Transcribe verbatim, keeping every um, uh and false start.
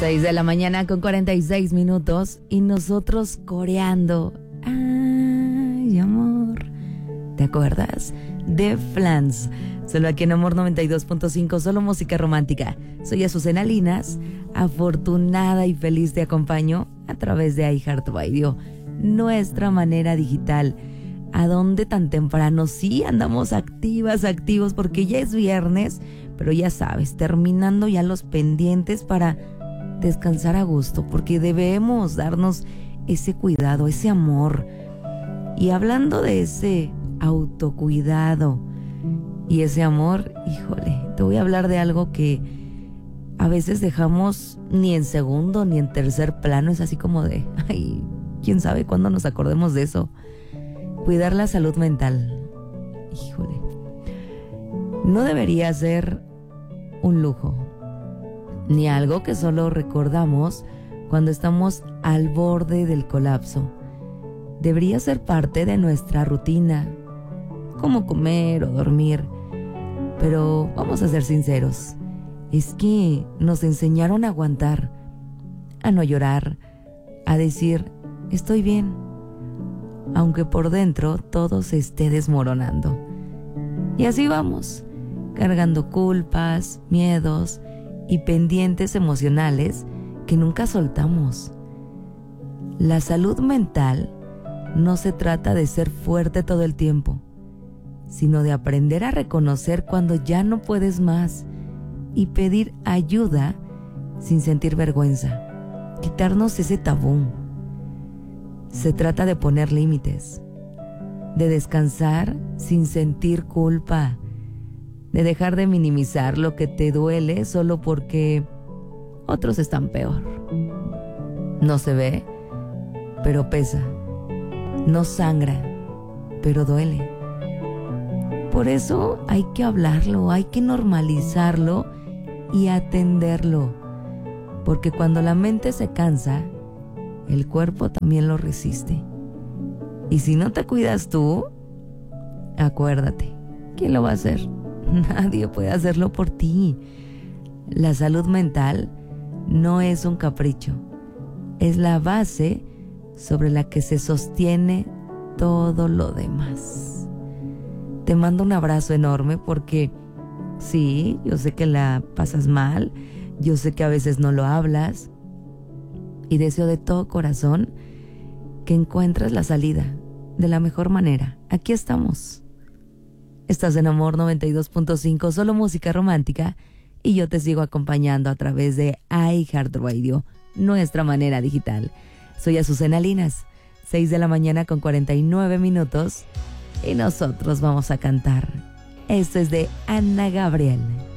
seis de la mañana con cuarenta y seis minutos y nosotros coreando. Ay, amor. ¿Te acuerdas? De Flans. Solo aquí en Amor noventa y dos punto cinco, solo música romántica. Soy Azucena Linas, afortunada y feliz te acompaño a través de iHeartRadio, nuestra manera digital. ¿A dónde tan temprano? Sí, andamos activas, activos, porque ya es viernes, pero ya sabes, terminando ya los pendientes para descansar a gusto, porque debemos darnos ese cuidado, ese amor. Y hablando de ese autocuidado y ese amor, híjole, te voy a hablar de algo que a veces dejamos ni en segundo ni en tercer plano. Es así como de, ay, quién sabe cuándo nos acordemos de eso. Cuidar la salud mental. Híjole, no debería ser un lujo, ni algo que solo recordamos cuando estamos al borde del colapso. Debería ser parte de nuestra rutina, como comer o dormir. Pero vamos a ser sinceros, es que nos enseñaron a aguantar, a no llorar, a decir, estoy bien, aunque por dentro todo se esté desmoronando. Y así vamos, cargando culpas, miedos y pendientes emocionales que nunca soltamos. La salud mental no se trata de ser fuerte todo el tiempo, sino de aprender a reconocer cuando ya no puedes más y pedir ayuda sin sentir vergüenza, quitarnos ese tabú. Se trata de poner límites, de descansar sin sentir culpa, de dejar de minimizar lo que te duele solo porque otros están peor. No se ve, pero pesa. No sangra, pero duele. Por eso hay que hablarlo, hay que normalizarlo y atenderlo. Porque cuando la mente se cansa, el cuerpo también lo resiste. Y si no te cuidas tú, acuérdate, ¿quién lo va a hacer? Nadie puede hacerlo por ti. La salud mental no es un capricho, es la base sobre la que se sostiene todo lo demás. Te mando un abrazo enorme porque sí, yo sé que la pasas mal, yo sé que a veces no lo hablas y deseo de todo corazón que encuentres la salida de la mejor manera. Aquí estamos. Estás en Amor noventa y dos punto cinco, solo música romántica, y yo te sigo acompañando a través de iHeartRadio, nuestra manera digital. Soy Azucena Linas, seis de la mañana con cuarenta y nueve minutos, y nosotros vamos a cantar. Esto es de Ana Gabriel.